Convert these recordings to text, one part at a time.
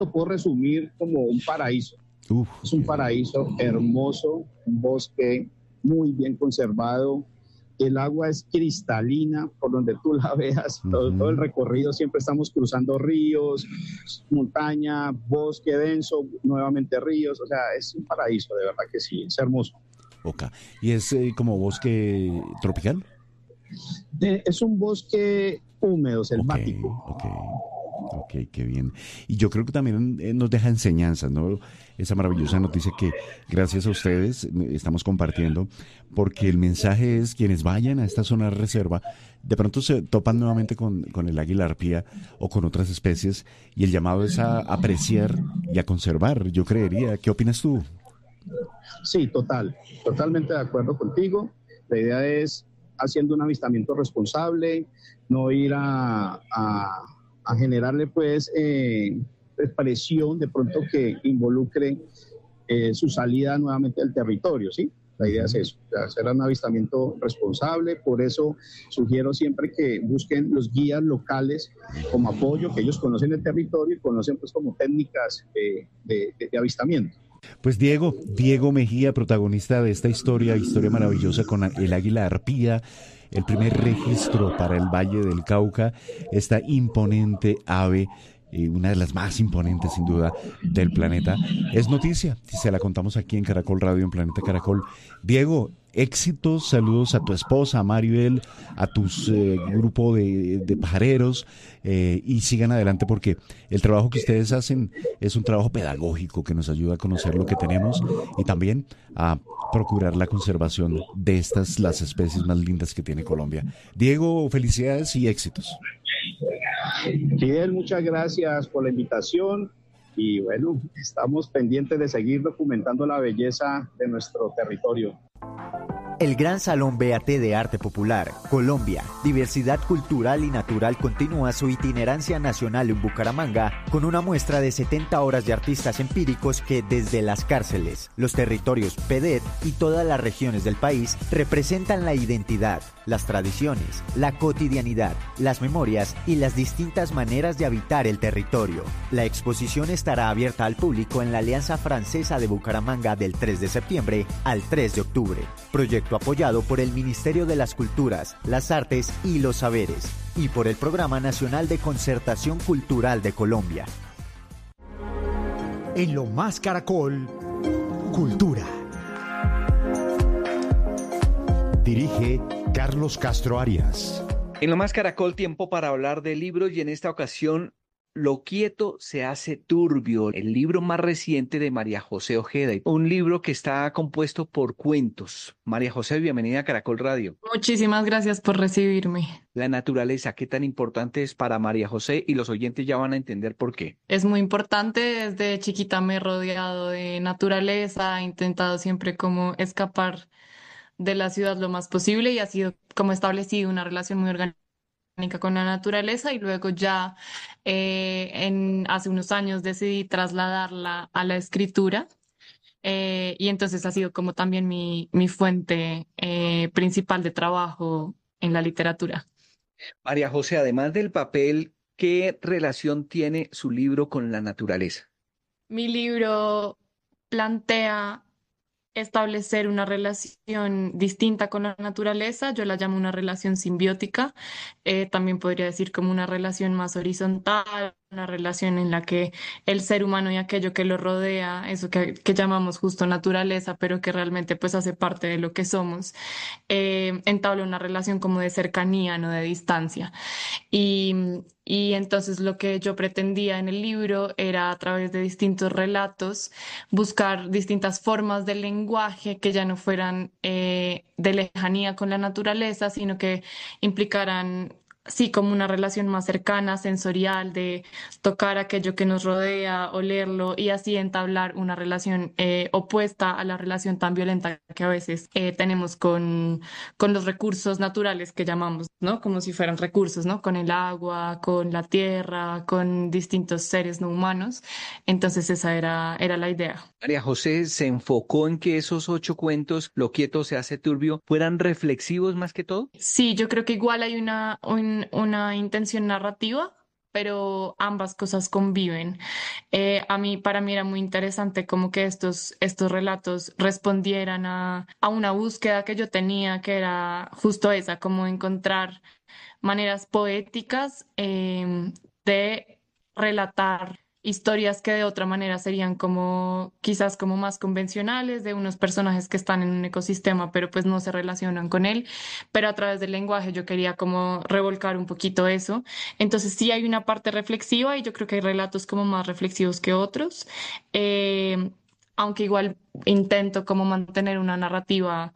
lo puedo resumir como un paraíso. Es un paraíso hermoso, un bosque muy bien conservado. El agua es cristalina por donde tú la veas, todo el recorrido siempre estamos cruzando ríos, montaña, bosque denso, nuevamente ríos, o sea, es un paraíso, de verdad que sí, es hermoso. Ok. ¿Y es como bosque tropical? Es un bosque húmedo, selvático. Ok, qué bien. Y yo creo que también nos deja enseñanzas, ¿no? Esa maravillosa noticia que gracias a ustedes estamos compartiendo, porque el mensaje es quienes vayan a esta zona de reserva, de pronto se topan nuevamente con el águila arpía o con otras especies, y el llamado es a apreciar y a conservar, yo creería. ¿Qué opinas tú? Sí, totalmente de acuerdo contigo. La idea es haciendo un avistamiento responsable, no ir a generarle pues presión de pronto que involucre su salida nuevamente del territorio, ¿sí? La idea es eso, hacer un avistamiento responsable, por eso sugiero siempre que busquen los guías locales como apoyo, que ellos conocen el territorio y conocen pues como técnicas de avistamiento. Pues Diego Mejía, protagonista de esta historia maravillosa con el águila arpía, el primer registro para el Valle del Cauca, esta imponente ave, una de las más imponentes sin duda del planeta. Es noticia, se la contamos aquí en Caracol Radio, en Planeta Caracol. Diego, éxitos, saludos a tu esposa, a Maribel, a tus grupo de pajareros, y sigan adelante porque el trabajo que ustedes hacen es un trabajo pedagógico que nos ayuda a conocer lo que tenemos y también a procurar la conservación de estas, las especies más lindas que tiene Colombia. Diego, felicidades y éxitos. Fidel, muchas gracias por la invitación y bueno, estamos pendientes de seguir documentando la belleza de nuestro territorio. El Gran Salón BAT de Arte Popular, Colombia, Diversidad Cultural y Natural continúa su itinerancia nacional en Bucaramanga con una muestra de 70 horas de artistas empíricos que desde las cárceles, los territorios PEDET y todas las regiones del país representan la identidad, las tradiciones, la cotidianidad, las memorias y las distintas maneras de habitar el territorio. La exposición estará abierta al público en la Alianza Francesa de Bucaramanga del 3 de septiembre al 3 de octubre. Proyecto apoyado por el Ministerio de las Culturas, las Artes y los Saberes y por el Programa Nacional de Concertación Cultural de Colombia. En Lo Más Caracol, Cultura. Dirige Carlos Castro Arias. En Lo Más Caracol, tiempo para hablar de libros y en esta ocasión Lo quieto se hace turbio, el libro más reciente de María José Ojeda, un libro que está compuesto por cuentos. María José, bienvenida a Caracol Radio. Muchísimas gracias por recibirme. La naturaleza, ¿qué tan importante es para María José? Y los oyentes ya van a entender por qué. Es muy importante, desde chiquita me he rodeado de naturaleza, he intentado siempre como escapar de la ciudad lo más posible y ha sido como establecido una relación muy orgánica con la naturaleza y luego ya hace unos años decidí trasladarla a la escritura y entonces ha sido como también mi fuente principal de trabajo en la literatura. María José, además del papel, ¿qué relación tiene su libro con la naturaleza? Mi libro plantea establecer una relación distinta con la naturaleza, yo la llamo una relación simbiótica, también podría decir como una relación más horizontal, una relación en la que el ser humano y aquello que lo rodea, eso que llamamos justo naturaleza, pero que realmente pues hace parte de lo que somos, entabla una relación como de cercanía, no de distancia. Y entonces lo que yo pretendía en el libro era a través de distintos relatos buscar distintas formas de lenguaje que ya no fueran de lejanía con la naturaleza, sino que implicaran sí como una relación más cercana, sensorial, de tocar aquello que nos rodea, olerlo y así entablar una relación opuesta a la relación tan violenta que a veces tenemos con los recursos naturales que llamamos, ¿no? Como si fueran recursos, ¿no? Con el agua, con la tierra, con distintos seres no humanos. Entonces esa era la idea. María José se enfocó en que esos 8 cuentos, Lo quieto se hace turbio, fueran reflexivos más que todo. Sí, yo creo que igual hay una intención narrativa, pero ambas cosas conviven. Para mí era muy interesante como que estos relatos respondieran a una búsqueda que yo tenía, que era justo esa, como encontrar maneras poéticas de relatar historias que de otra manera serían como quizás como más convencionales de unos personajes que están en un ecosistema, pero pues no se relacionan con él, pero a través del lenguaje yo quería como revolcar un poquito eso. Entonces sí hay una parte reflexiva y yo creo que hay relatos como más reflexivos que otros. Eh, Aunque igual intento como mantener una narrativa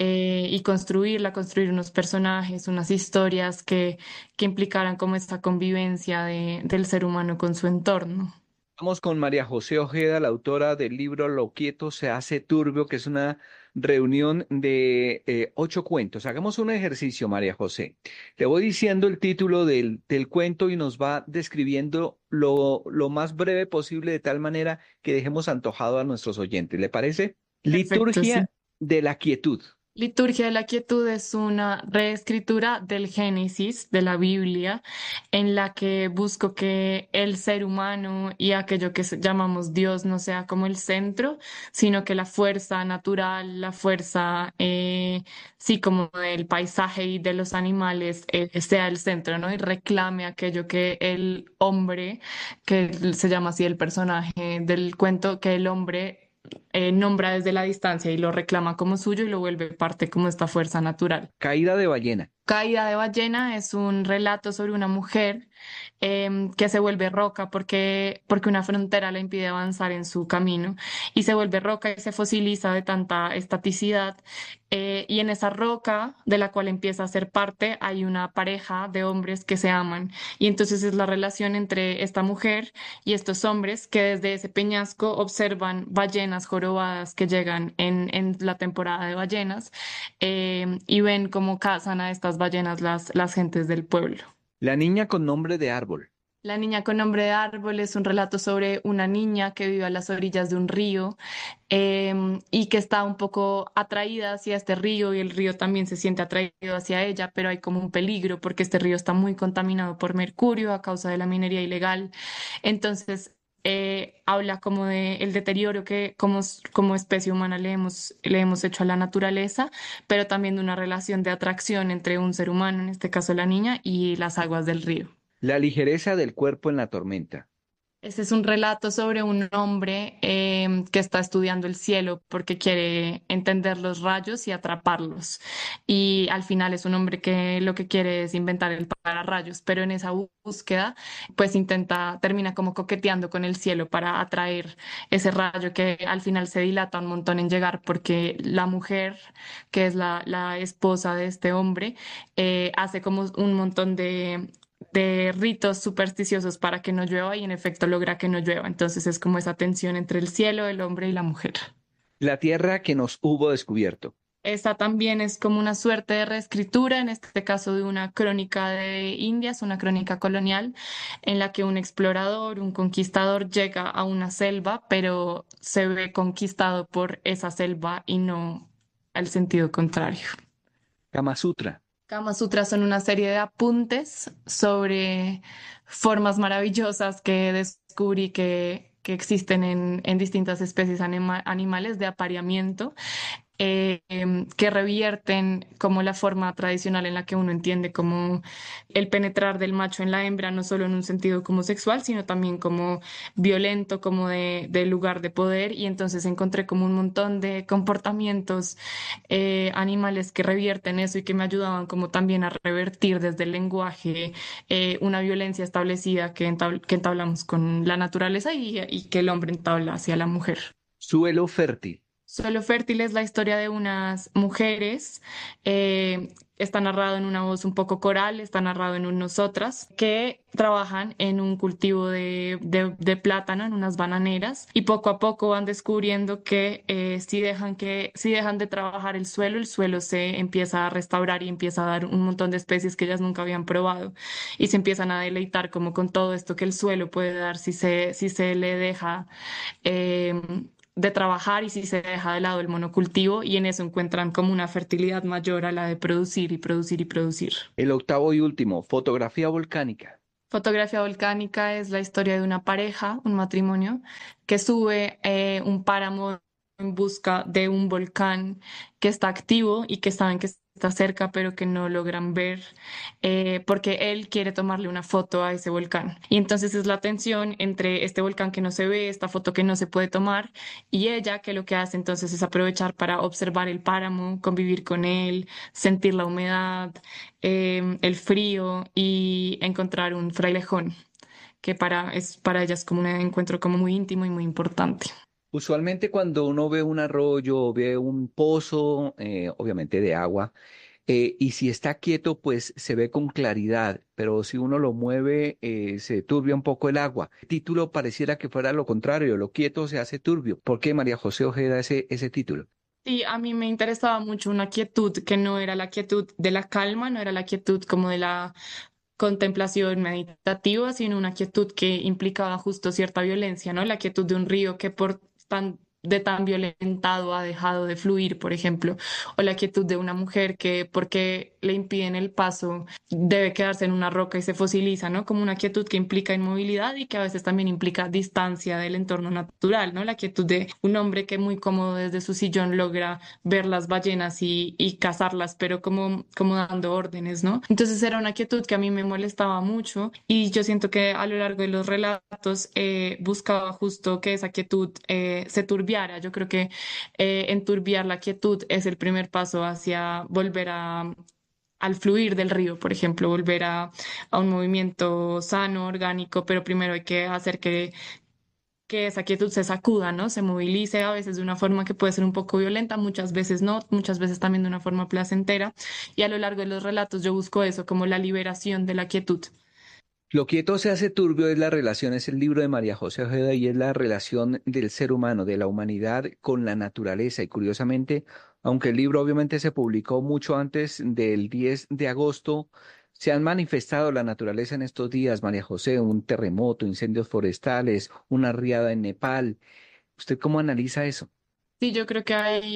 y construir unos personajes, unas historias que implicaran como esta convivencia del ser humano con su entorno. Vamos con María José Ojeda, la autora del libro Lo quieto se hace turbio, que es una reunión de 8 cuentos. Hagamos un ejercicio, María José. Le voy diciendo el título del cuento y nos va describiendo lo más breve posible, de tal manera que dejemos antojado a nuestros oyentes. ¿Le parece? Perfecto, sí. Liturgia de la quietud. Liturgia de la Quietud es una reescritura del Génesis, de la Biblia, en la que busco que el ser humano y aquello que llamamos Dios no sea como el centro, sino que la fuerza natural, la fuerza, sí, como del paisaje y de los animales, sea el centro, ¿no? Y reclame aquello que el hombre, que se llama así el personaje del cuento, que el hombre nombra desde la distancia y lo reclama como suyo y lo vuelve parte como esta fuerza natural. Caída de ballena. Caída de ballena es un relato sobre una mujer que se vuelve roca porque una frontera le impide avanzar en su camino y se vuelve roca y se fosiliza de tanta estaticidad. Y en esa roca de la cual empieza a ser parte hay una pareja de hombres que se aman. Y entonces es la relación entre esta mujer y estos hombres que desde ese peñasco observan ballenas jorobadas que llegan en la temporada de ballenas y ven cómo cazan a estas ballenas las gentes del pueblo. La niña con nombre de árbol. La niña con nombre de árbol es un relato sobre una niña que vive a las orillas de un río y que está un poco atraída hacia este río y el río también se siente atraído hacia ella, pero hay como un peligro porque este río está muy contaminado por mercurio a causa de la minería ilegal. Entonces, habla como de el deterioro que como especie humana le hemos hecho a la naturaleza, pero también de una relación de atracción entre un ser humano, en este caso la niña, y las aguas del río. La ligereza del cuerpo en la tormenta. Este es un relato sobre un hombre que está estudiando el cielo porque quiere entender los rayos y atraparlos. Y al final es un hombre que lo que quiere es inventar el pararrayos, pero en esa búsqueda pues termina como coqueteando con el cielo para atraer ese rayo que al final se dilata un montón en llegar porque la mujer, que es la esposa de este hombre, hace como un montón de ritos supersticiosos para que no llueva y en efecto logra que no llueva. Entonces es como esa tensión entre el cielo, el hombre y la mujer. La tierra que nos hubo descubierto. Esta también es como una suerte de reescritura, en este caso de una crónica de Indias, una crónica colonial, en la que un explorador, un conquistador llega a una selva, pero se ve conquistado por esa selva y no al sentido contrario. Kama Sutra. Kama Sutra son una serie de apuntes sobre formas maravillosas que descubrí que existen en distintas especies animales de apareamiento que revierten como la forma tradicional en la que uno entiende como el penetrar del macho en la hembra, no solo en un sentido como sexual, sino también como violento, como de lugar de poder. Y entonces encontré como un montón de comportamientos animales que revierten eso y que me ayudaban como también a revertir desde el lenguaje una violencia establecida que entablamos con la naturaleza y que el hombre entabla hacia la mujer. Suelo fértil. Suelo fértil es la historia de unas mujeres, está narrado en una voz un poco coral, está narrado en un nosotras, que trabajan en un cultivo de plátano, en unas bananeras, y poco a poco van descubriendo que si dejan de trabajar el suelo se empieza a restaurar y empieza a dar un montón de especies que ellas nunca habían probado, y se empiezan a deleitar como con todo esto que el suelo puede dar si se le deja. De trabajar y si se deja de lado el monocultivo y en eso encuentran como una fertilidad mayor a la de producir y producir y producir. El octavo y último, fotografía volcánica. Fotografía volcánica es la historia de una pareja, un matrimonio, que sube un páramo en busca de un volcán que está activo y que saben que está cerca, pero que no logran ver, porque él quiere tomarle una foto a ese volcán. Y entonces es la tensión entre este volcán que no se ve, esta foto que no se puede tomar, y ella que lo que hace entonces es aprovechar para observar el páramo, convivir con él, sentir la humedad, el frío y encontrar un frailejón que para ella es como un encuentro como muy íntimo y muy importante. Usualmente cuando uno ve un arroyo o ve un pozo, obviamente de agua, y si está quieto, pues se ve con claridad, pero si uno lo mueve, se turbia un poco el agua. El título pareciera que fuera lo contrario, lo quieto se hace turbio. ¿Por qué María José Ojeda ese título? Sí, a mí me interesaba mucho una quietud que no era la quietud de la calma, no era la quietud como de la contemplación meditativa, sino una quietud que implicaba justo cierta violencia, ¿no? La quietud de un río que por tan violentado ha dejado de fluir, por ejemplo, o la quietud de una mujer que porque le impiden el paso debe quedarse en una roca y se fosiliza, ¿no? Como una quietud que implica inmovilidad y que a veces también implica distancia del entorno natural, ¿no? La quietud de un hombre que muy cómodo desde su sillón logra ver las ballenas y cazarlas, pero como dando órdenes, ¿no? Entonces era una quietud que a mí me molestaba mucho y yo siento que a lo largo de los relatos buscaba justo que esa quietud se turbiara. Yo creo que enturbiar la quietud es el primer paso hacia volver al fluir del río, por ejemplo, volver a un movimiento sano, orgánico, pero primero hay que hacer que esa quietud se sacuda, ¿no? Se movilice a veces de una forma que puede ser un poco violenta, muchas veces no, muchas veces también de una forma placentera. Y a lo largo de los relatos yo busco eso, como la liberación de la quietud. Lo quieto se hace turbio es la relación, es el libro de María José Ojeda y es la relación del ser humano, de la humanidad con la naturaleza. Y curiosamente, aunque el libro obviamente se publicó mucho antes del 10 de agosto, se han manifestado la naturaleza en estos días, María José, un terremoto, incendios forestales, una riada en Nepal. ¿Usted cómo analiza eso? Sí, yo creo que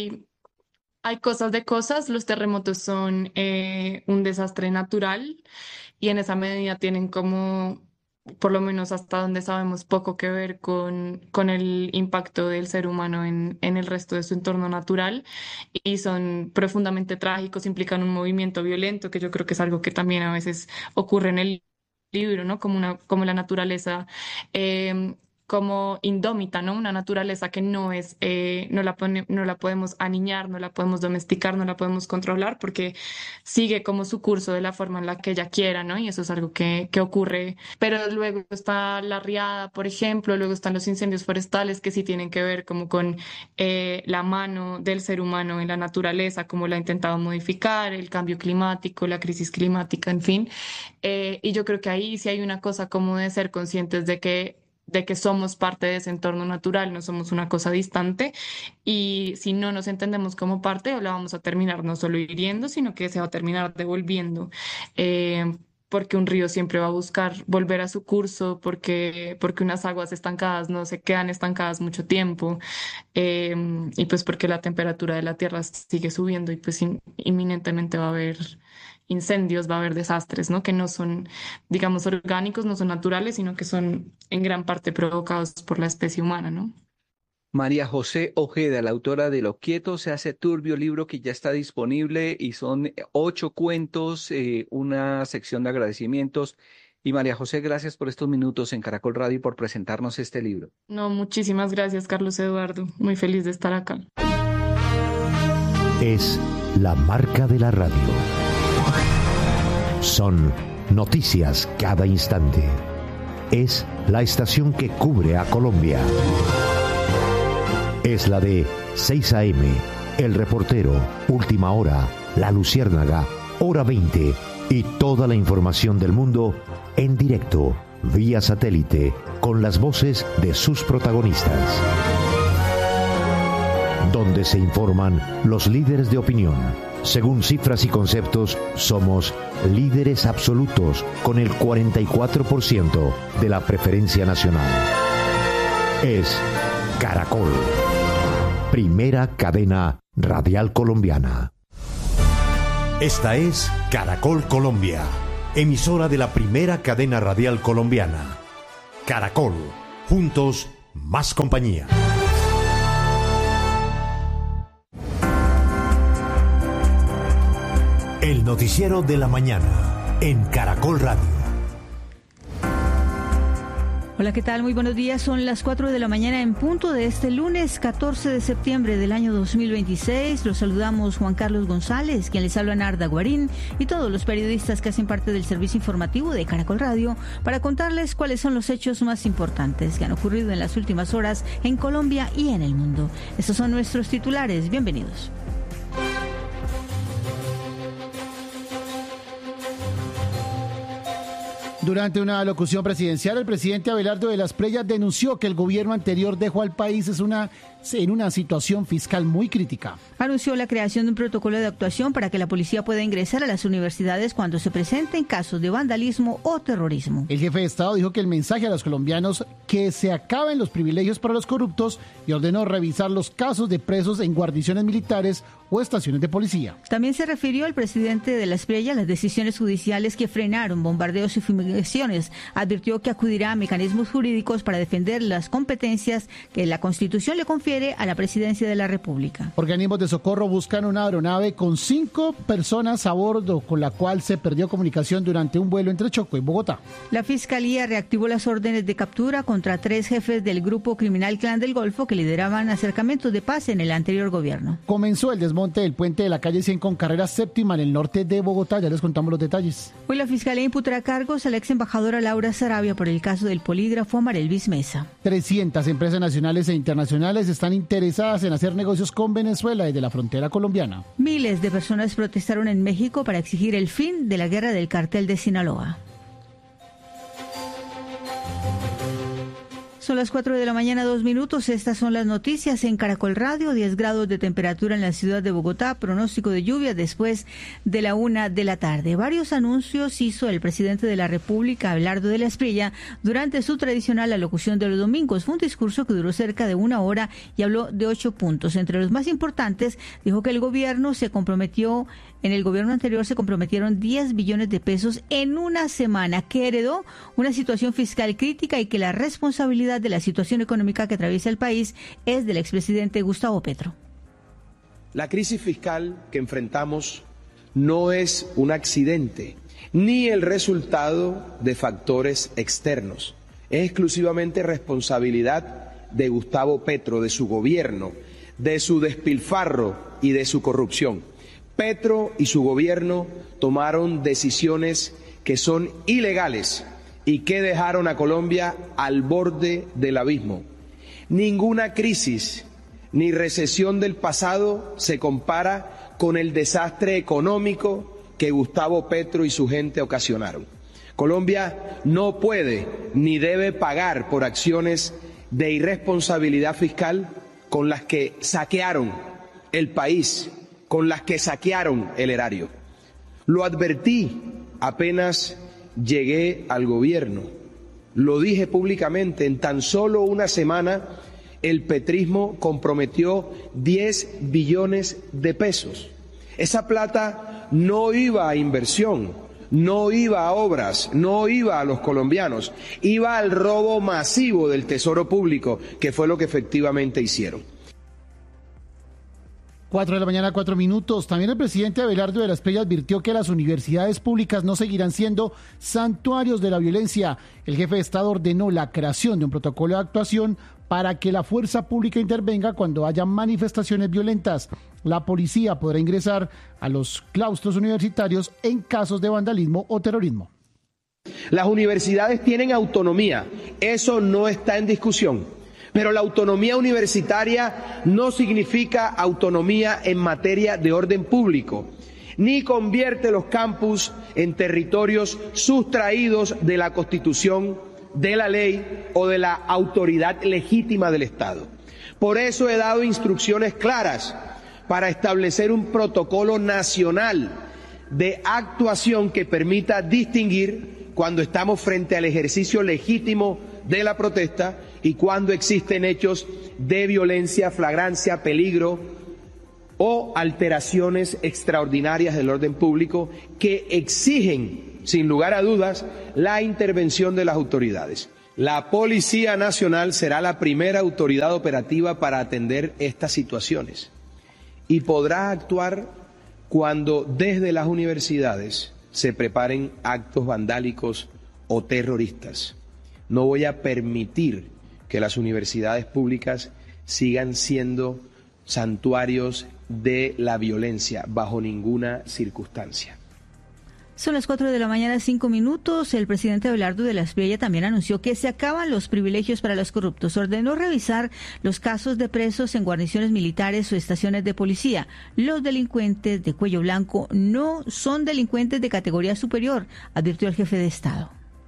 hay cosas de cosas. Los terremotos son un desastre natural y en esa medida tienen como, por lo menos hasta donde sabemos, poco que ver con el impacto del ser humano en el resto de su entorno natural y son profundamente trágicos, implican un movimiento violento, que yo creo que es algo que también a veces ocurre en el libro, ¿no? Como la naturaleza. Como indómita, ¿no? Una naturaleza que no la podemos aniñar, no la podemos domesticar, no la podemos controlar porque sigue como su curso de la forma en la que ella quiera, ¿no? Y eso es algo que ocurre. Pero luego está la riada, por ejemplo, luego están los incendios forestales que sí tienen que ver como con la mano del ser humano en la naturaleza, como la ha intentado modificar, el cambio climático, la crisis climática, en fin. Y yo creo que ahí sí hay una cosa como de ser conscientes de que somos parte de ese entorno natural, no somos una cosa distante y si no nos entendemos como parte, la vamos a terminar no solo hiriendo, sino que se va a terminar devolviendo. Porque un río siempre va a buscar volver a su curso, porque unas aguas estancadas no se quedan estancadas mucho tiempo, y pues porque la temperatura de la tierra sigue subiendo y pues inminentemente va a haber incendios, va a haber desastres, ¿no? Que no son, digamos, orgánicos, no son naturales, sino que son en gran parte provocados por la especie humana, ¿no? María José Ojeda, la autora de Lo quieto se hace turbio, libro que ya está disponible y son 8 cuentos, una sección de agradecimientos. Y María José, gracias por estos minutos en Caracol Radio y por presentarnos este libro. No, muchísimas gracias, Carlos Eduardo. Muy feliz de estar acá. Es la marca de la radio. Son noticias cada instante. Es la estación que cubre a Colombia. Es la de 6 a.m., El Reportero, Última Hora, La Luciérnaga, Hora 20 y toda la información del mundo en directo, vía satélite, con las voces de sus protagonistas. Donde se informan los líderes de opinión. Según cifras y conceptos, somos líderes absolutos con el 44% de la preferencia nacional. Es Caracol, primera cadena radial colombiana. Esta es Caracol Colombia, emisora de la primera cadena radial colombiana. Caracol, juntos, más compañía. El noticiero de la mañana en Caracol Radio. Hola, ¿qué tal? Muy buenos días. Son las 4 de la mañana en punto de este lunes 14 de septiembre del año 2026. Los saludamos Juan Carlos González, quien les habla Narda Guarín, y todos los periodistas que hacen parte del servicio informativo de Caracol Radio para contarles cuáles son los hechos más importantes que han ocurrido en las últimas horas en Colombia y en el mundo. Estos son nuestros titulares. Bienvenidos. Durante una locución presidencial, el presidente Abelardo de la Espriella denunció que el gobierno anterior dejó al país en una situación fiscal muy crítica. Anunció la creación de un protocolo de actuación para que la policía pueda ingresar a las universidades cuando se presenten casos de vandalismo o terrorismo. El jefe de Estado dijo que el mensaje a los colombianos que se acaben los privilegios para los corruptos y ordenó revisar los casos de presos en guarniciones militares o estaciones de policía. También se refirió el presidente de la Espriella a las decisiones judiciales que frenaron bombardeos y fumigaciones. Advirtió que acudirá a mecanismos jurídicos para defender las competencias que la Constitución le confiere a la presidencia de la República. Organismos de socorro buscan una aeronave con 5 personas a bordo, con la cual se perdió comunicación durante un vuelo entre Chocó y Bogotá. La Fiscalía reactivó las órdenes de captura contra 3 jefes del grupo criminal Clan del Golfo que lideraban acercamientos de paz en el anterior gobierno. Comenzó el desmonte del puente de la calle 100 con carrera séptima en el norte de Bogotá. Ya les contamos los detalles. Hoy la Fiscalía imputará cargos a la ex embajadora Laura Sarabia por el caso del polígrafo Amarelvis Mesa. 300 empresas nacionales e internacionales están interesadas en hacer negocios con Venezuela desde la frontera colombiana. Miles de personas protestaron en México para exigir el fin de la guerra del cartel de Sinaloa. Son las 4 de la mañana, 2 minutos. Estas son las noticias en Caracol Radio. 10 grados de temperatura en la ciudad de Bogotá. Pronóstico de lluvia después de la 1 de la tarde. Varios anuncios hizo el presidente de la República, Abelardo de la Espriella, durante su tradicional alocución de los domingos. Fue un discurso que duró cerca de 1 hora y habló de 8 puntos. Entre los más importantes, dijo que el gobierno se comprometió. En el gobierno anterior se comprometieron 10 billones de pesos en una semana, que heredó una situación fiscal crítica y que la responsabilidad de la situación económica que atraviesa el país es del expresidente Gustavo Petro. La crisis fiscal que enfrentamos no es un accidente, ni el resultado de factores externos. Es exclusivamente responsabilidad de Gustavo Petro, de su gobierno, de su despilfarro y de su corrupción. Petro y su gobierno tomaron decisiones que son ilegales y que dejaron a Colombia al borde del abismo. Ninguna crisis ni recesión del pasado se compara con el desastre económico que Gustavo Petro y su gente ocasionaron. Colombia no puede ni debe pagar por acciones de irresponsabilidad fiscal con las que saquearon el país, con las que saquearon el erario. Lo advertí apenas llegué al gobierno. Lo dije públicamente, en tan solo una semana el petrismo comprometió 10 billones de pesos. Esa plata no iba a inversión, no iba a obras, no iba a los colombianos, iba al robo masivo del tesoro público, que fue lo que efectivamente hicieron. 4 de la mañana, 4 minutos. También el presidente Abelardo de la Espriella advirtió que las universidades públicas no seguirán siendo santuarios de la violencia. El jefe de Estado ordenó la creación de un protocolo de actuación para que la fuerza pública intervenga cuando haya manifestaciones violentas. La policía podrá ingresar a los claustros universitarios en casos de vandalismo o terrorismo. Las universidades tienen autonomía, eso no está en discusión. Pero la autonomía universitaria no significa autonomía en materia de orden público, ni convierte los campus en territorios sustraídos de la Constitución, de la ley o de la autoridad legítima del Estado. Por eso he dado instrucciones claras para establecer un protocolo nacional de actuación que permita distinguir cuando estamos frente al ejercicio legítimo de la protesta y cuando existen hechos de violencia, flagrancia, peligro o alteraciones extraordinarias del orden público que exigen sin lugar a dudas, la intervención de las autoridades. La Policía Nacional será la primera autoridad operativa para atender estas situaciones y podrá actuar cuando desde las universidades se preparen actos vandálicos o terroristas. No voy a permitir que las universidades públicas sigan siendo santuarios de la violencia bajo ninguna circunstancia. Son las 4 de la mañana, 5 minutos. El presidente Abelardo de la Espriella también anunció que se acaban los privilegios para los corruptos. Ordenó revisar los casos de presos en guarniciones militares o estaciones de policía. Los delincuentes de cuello blanco no son delincuentes de categoría superior, advirtió el jefe de Estado.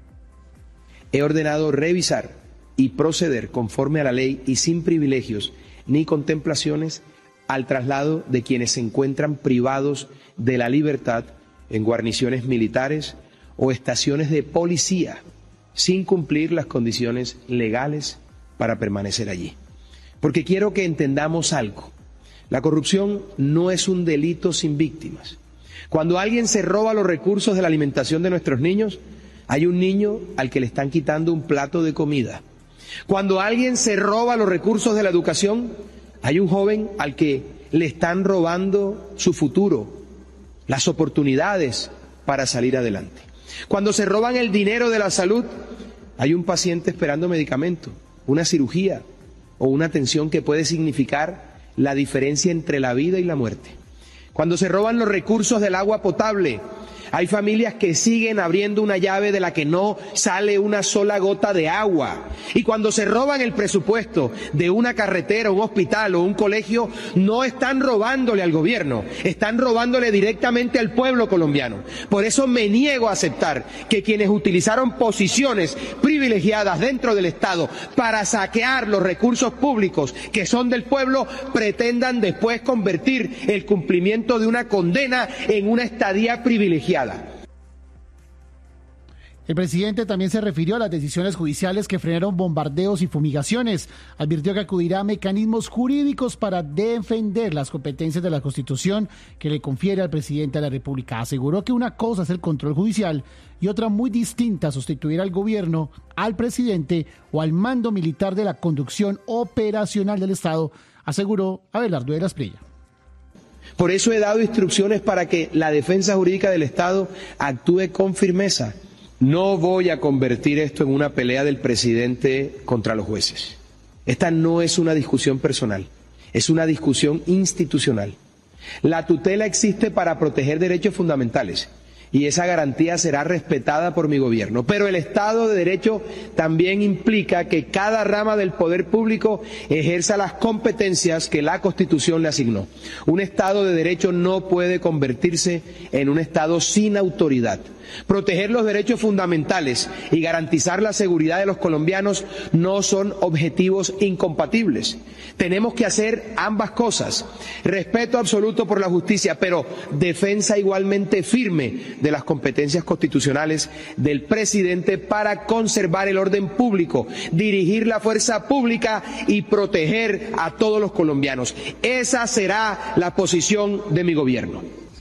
He ordenado revisar y proceder conforme a la ley y sin privilegios ni contemplaciones al traslado de quienes se encuentran privados de la libertad en guarniciones militares o estaciones de policía sin cumplir las condiciones legales para permanecer allí. Porque quiero que entendamos algo. La corrupción no es un delito sin víctimas. Cuando alguien se roba los recursos de la alimentación de nuestros niños, hay un niño al que le están quitando un plato de comida. Cuando alguien se roba los recursos de la educación, hay un joven al que le están robando su futuro, las oportunidades para salir adelante. Cuando se roban el dinero de la salud, hay un paciente esperando medicamento, una cirugía o una atención que puede significar la diferencia entre la vida y la muerte. Cuando se roban los recursos del agua potable, hay familias que siguen abriendo una llave de la que no sale una sola gota de agua. Y cuando se roban el presupuesto de una carretera, un hospital o un colegio, no están robándole al gobierno, están robándole directamente al pueblo colombiano. Por eso me niego a aceptar que quienes utilizaron posiciones privilegiadas dentro del Estado para saquear los recursos públicos que son del pueblo, pretendan después convertir el cumplimiento de una condena en una estadía privilegiada. El presidente también se refirió a las decisiones judiciales que frenaron bombardeos y fumigaciones. Advirtió que acudirá a mecanismos jurídicos para defender las competencias de la Constitución que le confiere al presidente de la República. Aseguró que una cosa es el control judicial y otra muy distinta sustituir al gobierno, al presidente o al mando militar de la conducción operacional del Estado, aseguró Abelardo de la Espriella. Por eso he dado instrucciones para que la defensa jurídica del Estado actúe con firmeza. No voy a convertir esto en una pelea del presidente contra los jueces. Esta no es una discusión personal, es una discusión institucional. La tutela existe para proteger derechos fundamentales y esa garantía será respetada por mi gobierno. Pero el Estado de Derecho también implica que cada rama del poder público ejerza las competencias que la Constitución le asignó. Un Estado de Derecho no puede convertirse en un Estado sin autoridad. Proteger los derechos fundamentales y garantizar la seguridad de los colombianos no son objetivos incompatibles. Tenemos que hacer ambas cosas. Respeto absoluto por la justicia, pero defensa igualmente firme de las competencias constitucionales del presidente para conservar el orden público, dirigir la fuerza pública y proteger a todos los colombianos. Esa será la posición de mi gobierno.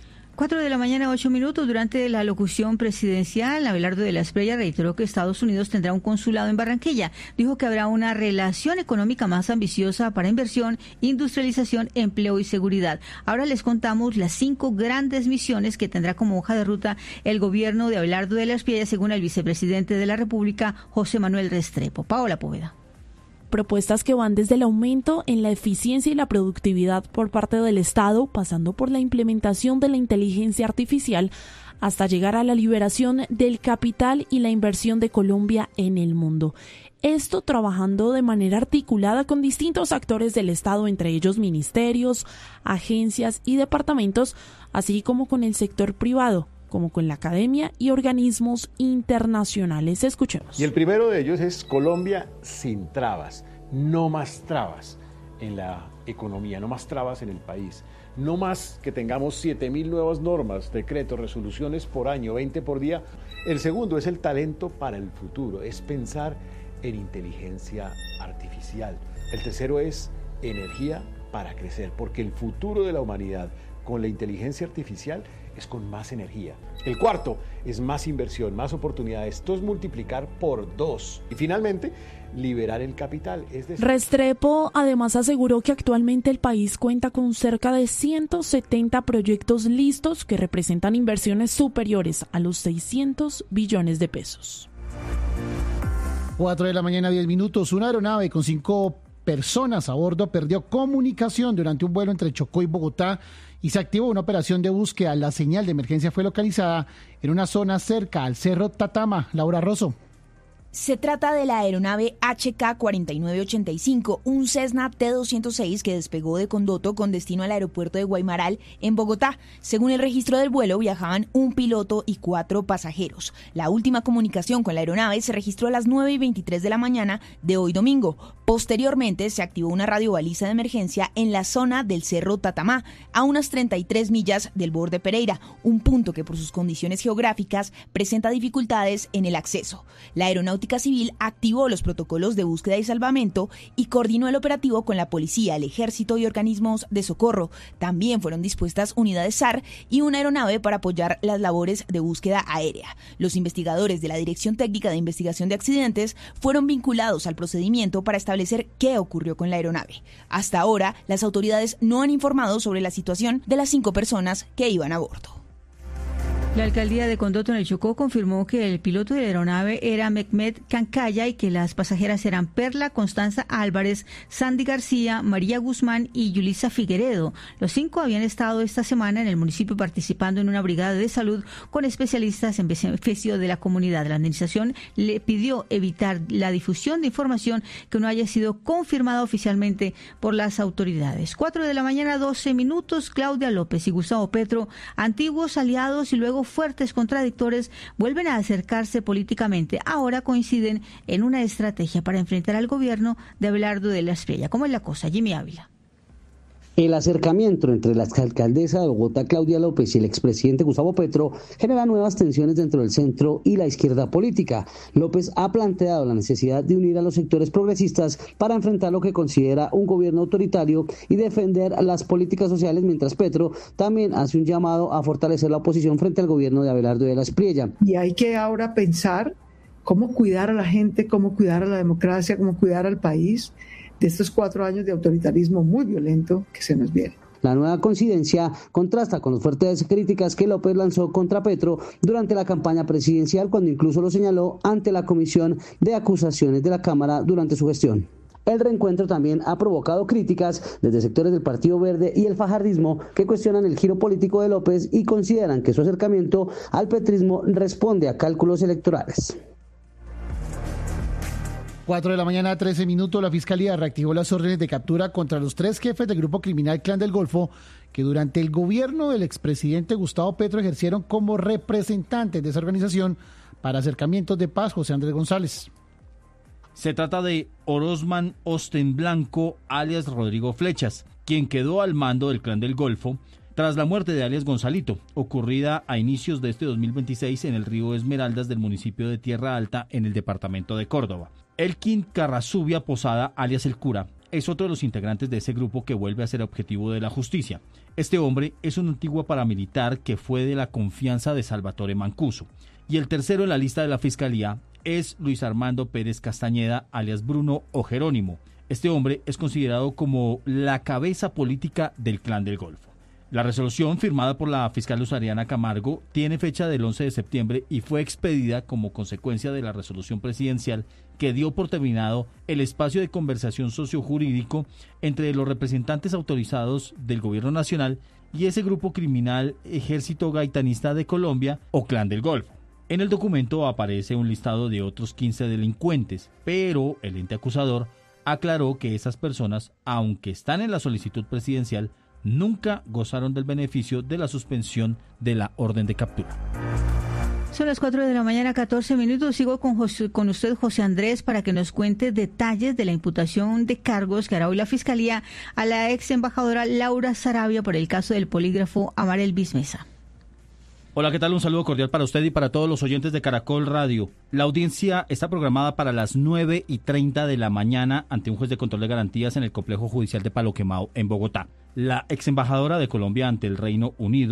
4 de la mañana, 8 minutos. Durante la locución presidencial, Abelardo de la Espriella reiteró que Estados Unidos tendrá un consulado en Barranquilla. Dijo que habrá una relación económica más ambiciosa para inversión, industrialización, empleo y seguridad. Ahora les contamos las 5 grandes misiones que tendrá como hoja de ruta el gobierno de Abelardo de la Espriella, según el vicepresidente de la República, José Manuel Restrepo. Paola Poveda. Propuestas que van desde el aumento en la eficiencia y la productividad por parte del Estado, pasando por la implementación de la inteligencia artificial, hasta llegar a la liberación del capital y la inversión de Colombia en el mundo. Esto trabajando de manera articulada con distintos actores del Estado, entre ellos ministerios, agencias y departamentos, así como con el sector privado, como con la academia y organismos internacionales. Escuchemos. Y el primero de ellos es Colombia sin trabas. No más trabas en la economía, no más trabas en el país. No más que tengamos 7.000 nuevas normas, decretos, resoluciones por año, 20 por día. El segundo es el talento para el futuro, es pensar en inteligencia artificial. El tercero es energía para crecer, porque el futuro de la humanidad con la inteligencia artificial es con más energía. El cuarto es más inversión, más oportunidades. Esto es multiplicar por 2. Y finalmente, liberar el capital. Restrepo además aseguró que actualmente el país cuenta con cerca de 170 proyectos listos que representan inversiones superiores a los 600 billones de pesos. 4 de la mañana, 10 minutos. Una aeronave con 5 personas a bordo perdió comunicación durante un vuelo entre Chocó y Bogotá y se activó una operación de búsqueda. La señal de emergencia fue localizada en una zona cerca al Cerro Tatama. Laura Rosso. Se trata de la aeronave HK-4985, un Cessna T-206 que despegó de Condoto con destino al aeropuerto de Guaymaral, en Bogotá. Según el registro del vuelo, viajaban un piloto y 4 pasajeros. La última comunicación con la aeronave se registró a las 9:23 de la mañana de hoy domingo. Posteriormente, se activó una radiobaliza de emergencia en la zona del Cerro Tatamá, a unas 33 millas del borde Pereira, un punto que por sus condiciones geográficas presenta dificultades en el acceso. La aeronáutica Civil activó los protocolos de búsqueda y salvamento y coordinó el operativo con la policía, el ejército y organismos de socorro. También fueron dispuestas unidades SAR y una aeronave para apoyar las labores de búsqueda aérea. Los investigadores de la Dirección Técnica de Investigación de Accidentes fueron vinculados al procedimiento para establecer qué ocurrió con la aeronave. Hasta ahora, las autoridades no han informado sobre la situación de las 5 personas que iban a bordo. La alcaldía de Condoto en el Chocó confirmó que el piloto de la aeronave era Mehmet Cancaya y que las pasajeras eran Perla Constanza Álvarez, Sandy García, María Guzmán y Yulisa Figueredo. Los 5 habían estado esta semana en el municipio participando en una brigada de salud con especialistas en beneficio de la comunidad. La administración le pidió evitar la difusión de información que no haya sido confirmada oficialmente por las autoridades. 4 de la mañana, 12 minutos. Claudia López y Gustavo Petro, antiguos aliados y luego fuertes contradictores, vuelven a acercarse políticamente. Ahora coinciden en una estrategia para enfrentar al gobierno de Abelardo de la Espriella. ¿Cómo es la cosa? Jimmy Ávila. El acercamiento entre la exalcaldesa de Bogotá, Claudia López, y el expresidente Gustavo Petro genera nuevas tensiones dentro del centro y la izquierda política. López ha planteado la necesidad de unir a los sectores progresistas para enfrentar lo que considera un gobierno autoritario y defender las políticas sociales, mientras Petro también hace un llamado a fortalecer la oposición frente al gobierno de Abelardo de la Espriella. Y hay que ahora pensar cómo cuidar a la gente, cómo cuidar a la democracia, cómo cuidar al país de estos 4 años de autoritarismo muy violento que se nos viene. La nueva coincidencia contrasta con las fuertes críticas que López lanzó contra Petro durante la campaña presidencial, cuando incluso lo señaló ante la Comisión de Acusaciones de la Cámara durante su gestión. El reencuentro también ha provocado críticas desde sectores del Partido Verde y el fajardismo, que cuestionan el giro político de López y consideran que su acercamiento al petrismo responde a cálculos electorales. 4 de la mañana, 13 minutos. La Fiscalía reactivó las órdenes de captura contra los 3 jefes del grupo criminal Clan del Golfo que durante el gobierno del expresidente Gustavo Petro ejercieron como representantes de esa organización para acercamientos de paz. José Andrés González. Se trata de Orozman Osten Blanco, alias Rodrigo Flechas, quien quedó al mando del Clan del Golfo tras la muerte de alias Gonzalito, ocurrida a inicios de este 2026 en el río Esmeraldas del municipio de Tierra Alta, en el departamento de Córdoba. Elkin Carrazubia Posada, alias El Cura, es otro de los integrantes de ese grupo que vuelve a ser objetivo de la justicia. Este hombre es un antiguo paramilitar que fue de la confianza de Salvatore Mancuso. Y el tercero en la lista de la Fiscalía es Luis Armando Pérez Castañeda, alias Bruno o Jerónimo. Este hombre es considerado como la cabeza política del Clan del Golfo. La resolución, firmada por la fiscal Luz Ariana Camargo, tiene fecha del 11 de septiembre y fue expedida como consecuencia de la resolución presidencial que dio por terminado el espacio de conversación sociojurídico entre los representantes autorizados del Gobierno Nacional y ese grupo criminal Ejército Gaitanista de Colombia o Clan del Golfo. En el documento aparece un listado de otros 15 delincuentes, pero el ente acusador aclaró que esas personas, aunque están en la solicitud presidencial, nunca gozaron del beneficio de la suspensión de la orden de captura. Son las 4 de la mañana, 14 minutos. Sigo con usted, José Andrés, para que nos cuente detalles de la imputación de cargos que hará hoy la Fiscalía a la ex embajadora Laura Sarabia por el caso del polígrafo Amarel Bismesa. Hola, ¿qué tal? Un saludo cordial para usted y para todos los oyentes de Caracol Radio. La audiencia está programada para las 9:30 de la mañana ante un juez de control de garantías en el complejo judicial de Palo Quemado, en Bogotá. La ex embajadora de Colombia ante el Reino Unido,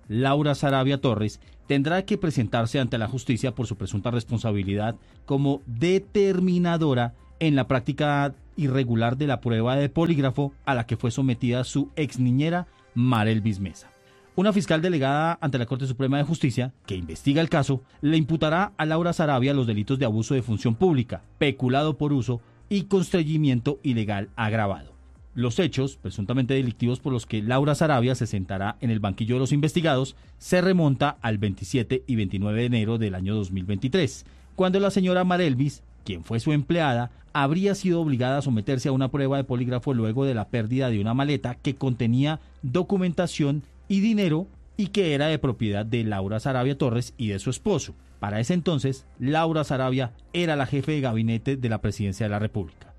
Laura Sarabia Torres, tendrá que presentarse ante la justicia por su presunta responsabilidad como determinadora en la práctica irregular de la prueba de polígrafo a la que fue sometida su exniñera Marelvis Mesa. Una fiscal delegada ante la Corte Suprema de Justicia, que investiga el caso, le imputará a Laura Sarabia los delitos de abuso de función pública, peculado por uso y constreñimiento ilegal agravado. Los hechos, presuntamente delictivos por los que Laura Sarabia se sentará en el banquillo de los investigados, se remonta al 27 y 29 de enero del año 2023, cuando la señora Marelvis, quien fue su empleada, habría sido obligada a someterse a una prueba de polígrafo luego de la pérdida de una maleta que contenía documentación y dinero y que era de propiedad de Laura Sarabia Torres y de su esposo. Para ese entonces, Laura Sarabia era la jefe de gabinete de la Presidencia de la República.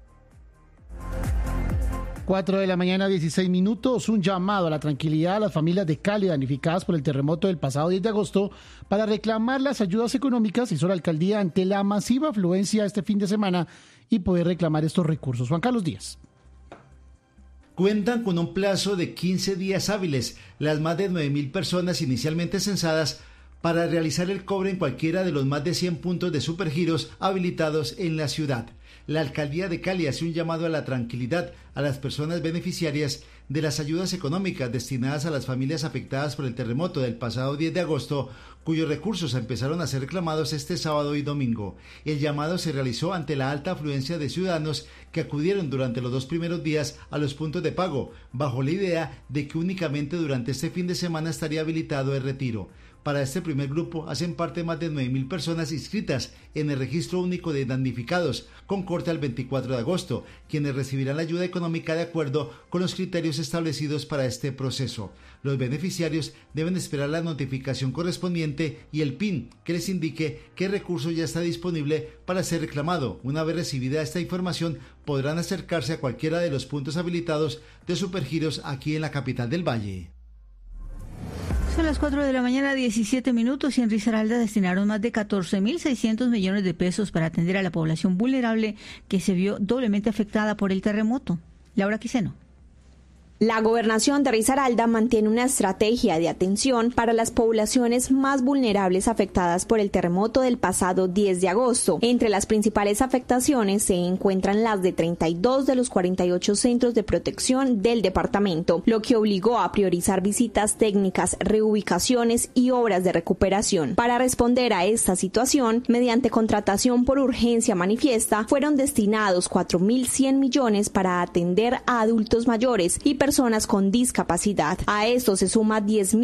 4 de la mañana, 16 minutos. Un llamado a la tranquilidad a las familias de Cali damnificadas por el terremoto del pasado 10 de agosto para reclamar las ayudas económicas, hizo la alcaldía ante la masiva afluencia este fin de semana y poder reclamar estos recursos. Juan Carlos Díaz. Cuentan con un plazo de 15 días hábiles las más de 9.000 personas inicialmente censadas para realizar el cobro en cualquiera de los más de 100 puntos de supergiros habilitados en la ciudad. La alcaldía de Cali hace un llamado a la tranquilidad a las personas beneficiarias de las ayudas económicas destinadas a las familias afectadas por el terremoto del pasado 10 de agosto, cuyos recursos empezaron a ser reclamados este sábado y domingo. El llamado se realizó ante la alta afluencia de ciudadanos que acudieron durante los 2 primeros días a los puntos de pago, bajo la idea de que únicamente durante este fin de semana estaría habilitado el retiro. Para este primer grupo hacen parte más de 9.000 personas inscritas en el registro único de damnificados, con corte al 24 de agosto, quienes recibirán la ayuda económica de acuerdo con los criterios establecidos para este proceso. Los beneficiarios deben esperar la notificación correspondiente y el PIN que les indique qué recurso ya está disponible para ser reclamado. Una vez recibida esta información, podrán acercarse a cualquiera de los puntos habilitados de Supergiros aquí en la capital del Valle. Son las 4 de la mañana, 17 minutos, y en Risaralda destinaron más de 14.600 millones de pesos para atender a la población vulnerable que se vio doblemente afectada por el terremoto. Laura Quiseno. La gobernación de Risaralda mantiene una estrategia de atención para las poblaciones más vulnerables afectadas por el terremoto del pasado 10 de agosto. Entre las principales afectaciones se encuentran las de 32 de los 48 centros de protección del departamento, lo que obligó a priorizar visitas técnicas, reubicaciones y obras de recuperación. Para responder a esta situación, mediante contratación por urgencia manifiesta, fueron destinados 4.100 millones para atender a adultos mayores y personas con discapacidad. A esto se suma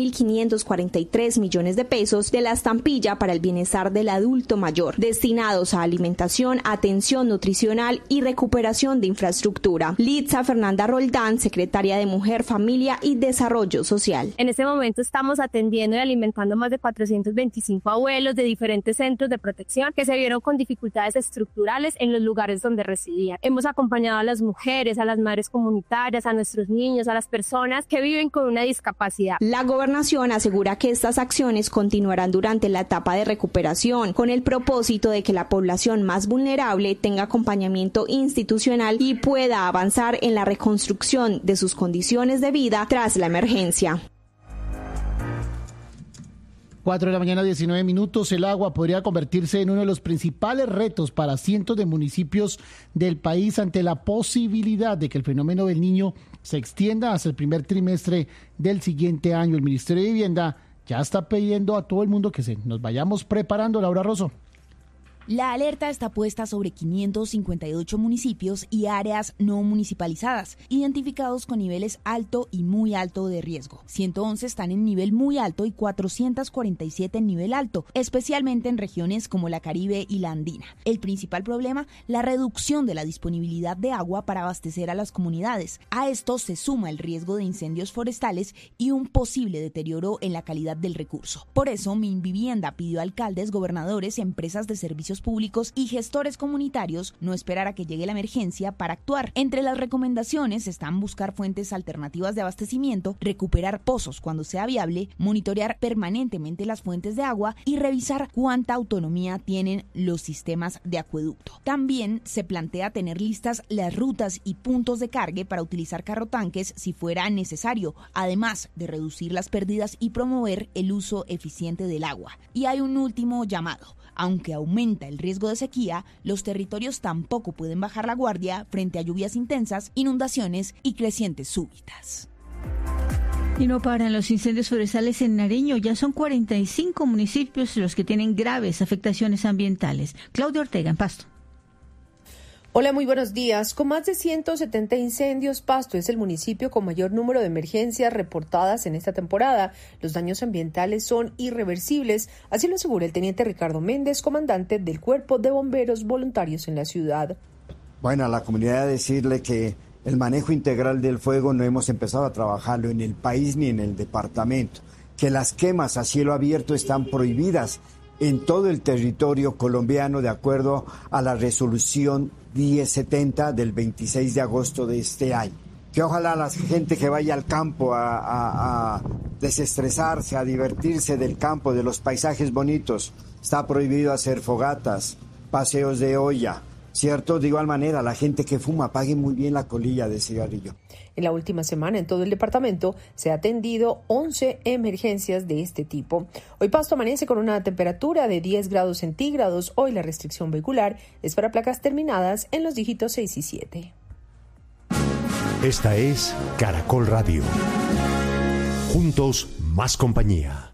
10.543 millones de pesos de la estampilla para el bienestar del adulto mayor, destinados a alimentación, atención nutricional y recuperación de infraestructura. Litza Fernanda Roldán, secretaria de Mujer, Familia y Desarrollo Social. En este momento estamos atendiendo y alimentando más de 425 abuelos de diferentes centros de protección que se vieron con dificultades estructurales en los lugares donde residían. Hemos acompañado a las mujeres, a las madres comunitarias, a nuestros niños, a las personas que viven con una discapacidad. La gobernación asegura que estas acciones continuarán durante la etapa de recuperación, con el propósito de que la población más vulnerable tenga acompañamiento institucional y pueda avanzar en la reconstrucción de sus condiciones de vida tras la emergencia. 4 de la mañana, 19 minutos. El agua podría convertirse en uno de los principales retos para cientos de municipios del país ante la posibilidad de que el fenómeno del Niño se extienda hasta el primer trimestre del siguiente año. El Ministerio de Vivienda ya está pidiendo a todo el mundo que nos vayamos preparando. Laura Rosso. La alerta está puesta sobre 558 municipios y áreas no municipalizadas, identificados con niveles alto y muy alto de riesgo. 111 están en nivel muy alto y 447 en nivel alto, especialmente en regiones como la Caribe y la Andina. El principal problema, la reducción de la disponibilidad de agua para abastecer a las comunidades. A esto se suma el riesgo de incendios forestales y un posible deterioro en la calidad del recurso. Por eso, Minvivienda pidió a alcaldes, gobernadores, empresas de servicios servicios públicos y gestores comunitarios no esperar a que llegue la emergencia para actuar. Entre las recomendaciones están buscar fuentes alternativas de abastecimiento, recuperar pozos cuando sea viable, monitorear permanentemente las fuentes de agua y revisar cuánta autonomía tienen los sistemas de acueducto. También se plantea tener listas las rutas y puntos de cargue para utilizar carrotanques si fuera necesario, además de reducir las pérdidas y promover el uso eficiente del agua. Y hay un último llamado. Aunque aumenta el riesgo de sequía, los territorios tampoco pueden bajar la guardia frente a lluvias intensas, inundaciones y crecientes súbitas. Y no paran los incendios forestales en Nariño. Ya son 45 municipios los que tienen graves afectaciones ambientales. Claudia Ortega, en Pasto. Hola, muy buenos días. Con más de 170 incendios, Pasto es el municipio con mayor número de emergencias reportadas en esta temporada. Los daños ambientales son irreversibles, así lo asegura el teniente Ricardo Méndez, comandante del Cuerpo de Bomberos Voluntarios en la ciudad. Bueno, a la comunidad decirle que el manejo integral del fuego no hemos empezado a trabajarlo en el país ni en el departamento, que las quemas a cielo abierto están prohibidas en todo el territorio colombiano de acuerdo a la resolución 1070 del 26 de agosto de este año. Que ojalá la gente que vaya al campo a desestresarse, a divertirse del campo, de los paisajes bonitos. Está prohibido hacer fogatas, paseos de olla, ¿cierto? De igual manera, la gente que fuma pague muy bien la colilla de cigarrillo. En la última semana, en todo el departamento, se ha atendido 11 emergencias de este tipo. Hoy Pasto amanece con una temperatura de 10 grados centígrados. Hoy la restricción vehicular es para placas terminadas en los dígitos 6 y 7. Esta es Caracol Radio. Juntos, más compañía.